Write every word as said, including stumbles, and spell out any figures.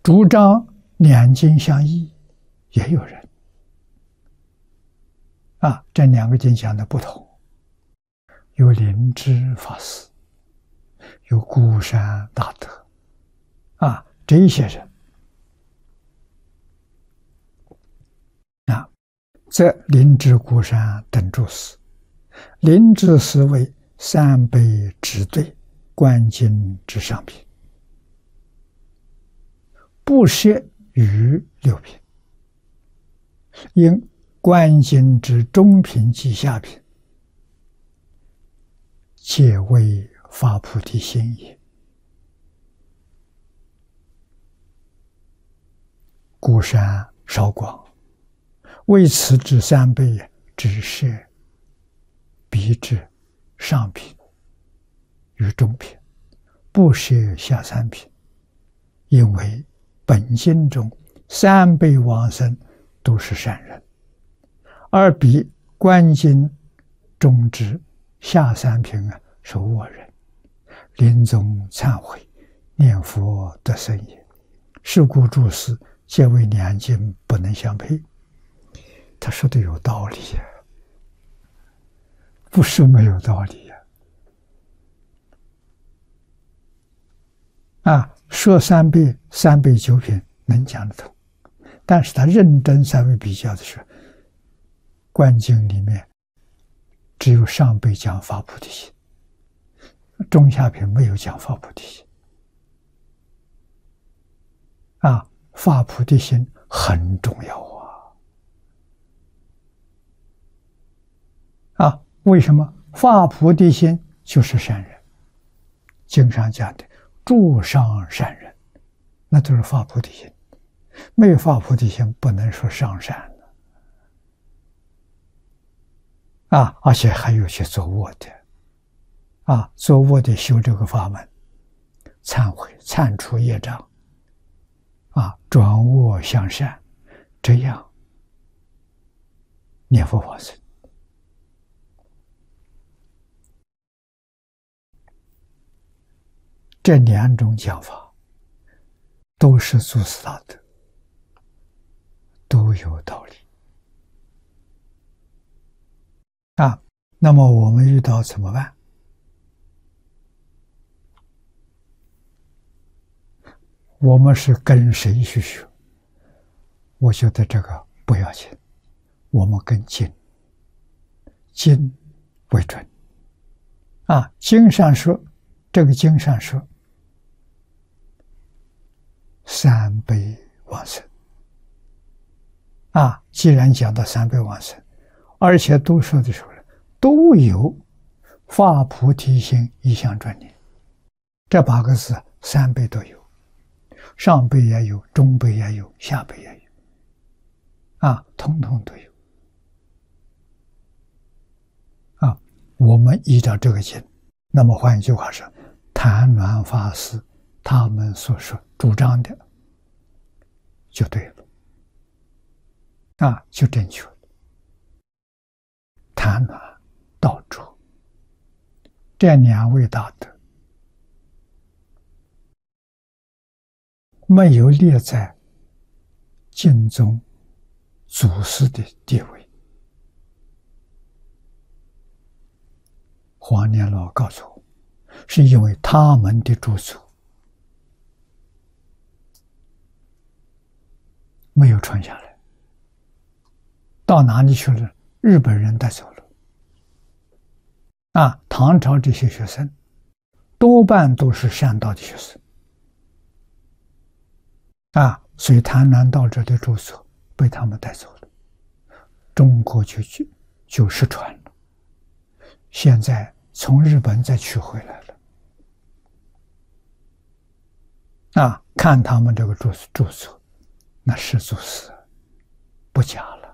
主张两经相异，也有人啊，这两个经讲的不同。有灵芝法师，有孤山大德啊，这一些人啊，则灵芝、孤山等诸师，灵芝师为三辈之对，观经之上品，不涉于六品，因观经之中品及下品，皆为发菩提心也。孤山少广，为此之三辈只涉彼之上品与中品，不涉下三品，因为本经中三辈往生都是善人，而彼观经中之下三品啊是恶人，临终忏悔念佛得生也。是故诸师皆为两经不能相配。他说的有道理呀，不是没有道理呀。啊，说三辈三辈九品能讲得通，但是他认真三位比较的时候，观经里面只有上辈讲发菩提心，中下品没有讲发菩提心。啊，发菩提心很重要啊！啊，为什么？发菩提心就是善人，经上讲的诸上善人，那都是发菩提心。没有发菩提心，不能说上善的啊！而且还有些作恶的啊，作恶的修这个法门，忏悔、忏除业障。啊，转恶向善，这样念佛往生。这两种讲法都是祖师大德，都有道理啊。那么我们遇到怎么办？我们是跟谁去学？我觉得这个不要紧，我们跟经，经为准啊。经上说，这个经上说，三辈往生啊。既然讲到三辈往生，而且都说的时候都有发菩提心一向专念，这八个字三辈都有。上辈也有，中辈也有，下辈也有，啊，统统都有。啊，我们依照这个经，那么换一句话说，谭鸾法师他们所说主张的，就对了，啊，就正确了。谭鸾、道卓这两位大德，没有列在经中祖师的地位。黄年老告诉我，是因为他们的著作没有传下来，到哪里去了？日本人带走了。啊，唐朝这些学生多半都是善道的学生。啊，所以谭鸾道者的著作被他们带走了，中国就就就失传了。现在从日本再取回来了。啊，看他们这个著著作，那是祖师，不假了。